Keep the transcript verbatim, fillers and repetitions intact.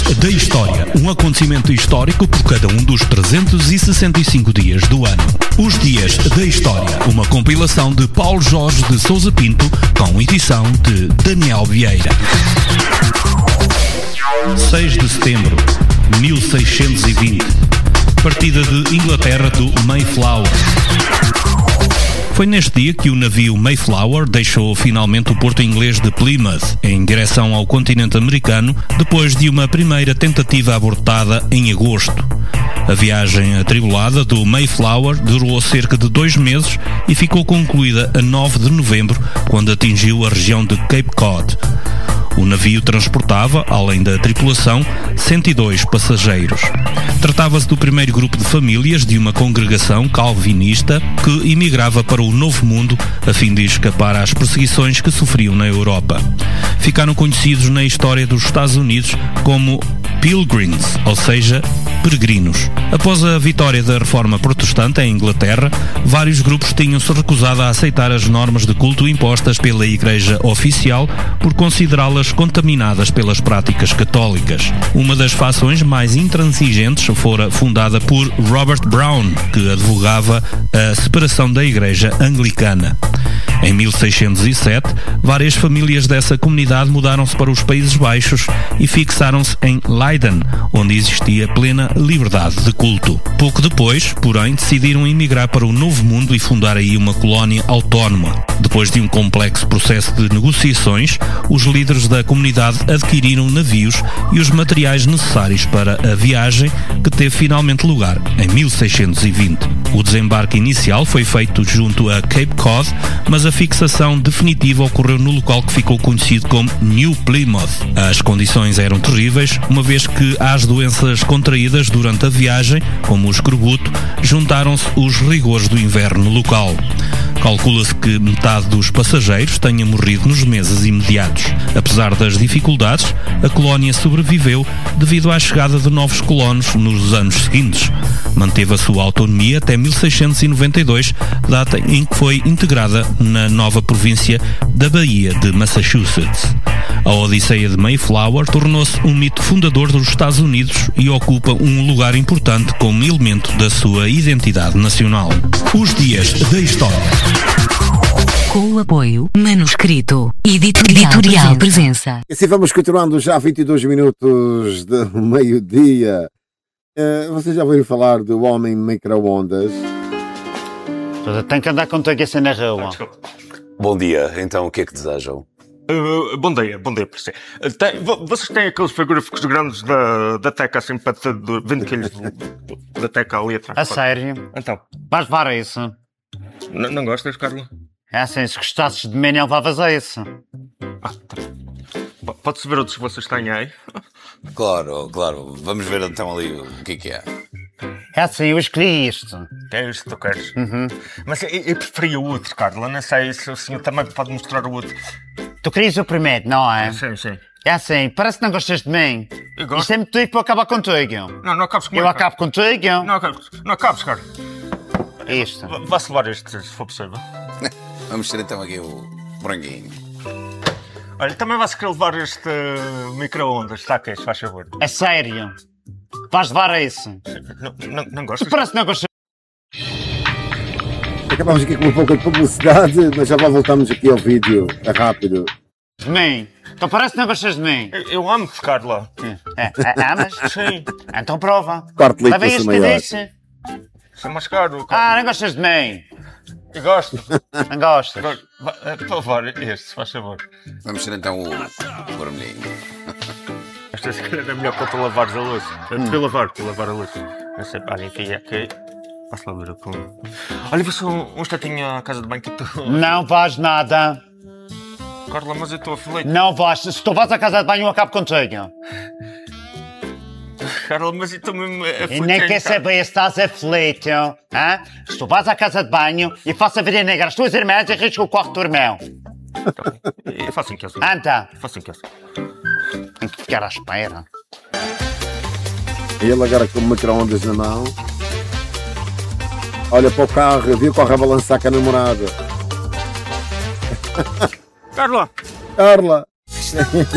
da História, um acontecimento histórico por cada um dos trezentos e sessenta e cinco dias do ano. Os Dias da História, uma compilação de Paulo Jorge de Sousa Pinto, com edição de Daniel Vieira. seis de setembro de mil seiscentos e vinte. Partida de Inglaterra do Mayflower. Foi neste dia que o navio Mayflower deixou finalmente o porto inglês de Plymouth, em direção ao continente americano, depois de uma primeira tentativa abortada em agosto. A viagem atribulada do Mayflower durou cerca de dois meses e ficou concluída a nove de novembro, quando atingiu a região de Cape Cod. O navio transportava, além da tripulação, cento e dois passageiros. Tratava-se do primeiro grupo de famílias de uma congregação calvinista que imigrava para o Novo Mundo a fim de escapar às perseguições que sofriam na Europa. Ficaram conhecidos na história dos Estados Unidos como Pilgrims, ou seja, peregrinos. Após a vitória da Reforma Protestante em Inglaterra, vários grupos tinham-se recusado a aceitar as normas de culto impostas pela Igreja Oficial por considerá-las contaminadas pelas práticas católicas. Uma das fações mais intransigentes fora fundada por Robert Brown, que advogava a separação da Igreja Anglicana. Em mil seiscentos e sete, várias famílias dessa comunidade mudaram-se para os Países Baixos e fixaram-se em Leiden, onde existia plena liberdade de culto. Pouco depois, porém, decidiram emigrar para o Novo Mundo e fundar aí uma colónia autónoma. Depois de um complexo processo de negociações, os líderes da comunidade adquiriram navios e os materiais necessários para a viagem, que teve finalmente lugar em mil seiscentos e vinte. O desembarque inicial foi feito junto a Cape Cod, mas a fixação definitiva ocorreu no local que ficou conhecido como New Plymouth. As condições eram terríveis, uma vez que às doenças contraídas durante a viagem, como o escorbuto, juntaram-se os rigores do inverno local. Calcula-se que metade dos passageiros tenha morrido nos meses imediatos. Apesar das dificuldades, a colónia sobreviveu devido à chegada de novos colonos nos anos seguintes. Manteve a sua autonomia até mil seiscentos e noventa e dois, data em que foi integrada na nova província da Baía de Massachusetts. A Odisseia de Mayflower tornou-se um mito fundador dos Estados Unidos e ocupa um lugar importante como elemento da sua identidade nacional. Os Dias da História. Com o apoio Manuscrito Editorial, Editorial Presença. E assim vamos continuando já vinte e dois minutos de meio-dia. Uh, vocês já ouviram falar do homem micro-ondas? Tem que andar contigo assim na rua. Ah, bom dia, então o que é que desejam? Uh, bom dia, bom dia para si. Uh, tem, vocês têm aqueles frigoríficos grandes da, da Teca, assim, para ter vinte quilos da Teca ali atrás? A sério? Então? Vais levar a isso? N não gostas, Carla? É assim, se gostasses de mim, não levavas a isso. Ah, tá. Pode-se ver outros que vocês têm aí? Claro, claro. Vamos ver então ali o que é que é. É assim, eu escolhi isto. É isto que tu queres? Uhum. Mas eu, eu preferia o outro, Carla. Não sei se o senhor também pode mostrar o outro. Tu querias o primeiro, não é? Sim, sim. É assim, parece que não gostas de mim. Eu gosto. Isto é motivo para eu acabar contigo. Não, não acabes comigo. Eu acabo contigo. Não acabes, não acabes, Carla. Isto. Vá-se levar este, se for possível. Vamos ter então aqui o branquinho. Olha, também vais querer levar este uh, micro-ondas, está aqui, se faz favor. É sério? Vais levar a isso? Não, não, não gostas? Parece que não gostas. Acabamos aqui com um pouco de publicidade, mas já voltamos aqui ao vídeo. É rápido. De mim? Então parece que não gostas de mim. Eu, eu amo-te, Carla. É, é, amas? Sim. Então prova. Quarto litro Leva isto que maior. disse. Isso é mais caro, Carla. Ah, não gostas de mim. Eu gosto. Não gostas? Para levar este, se faz favor. Vamos ter então o, o vermelhinho. Esta se calhar é melhor para tu lavares a louça. Hum. Para lavar, para lavar a louça. Não sei, olha, enfim, aqui. Posso lá ver o com. Olha, vou só um, um instantinho à casa de banho que tu. Não vais nada. Carla, mas eu estou aflito. Não vais. Se tu vais à casa de banho, eu acabo contigo. Carla, mas eu estou mesmo aflito. E nem quer saber se estás aflito. Hein? Se tu vais à casa de banho e faço a vida negra as tuas irmãs, arrisco o quarto do irmão. Eu faço em que assim. Anda. Eu faço em que assim. Tem que ficar à espera. E ele agora com o micro-ondas na mão. Olha para o carro, viu o carro a balançar com a namorada. Carla! Carla!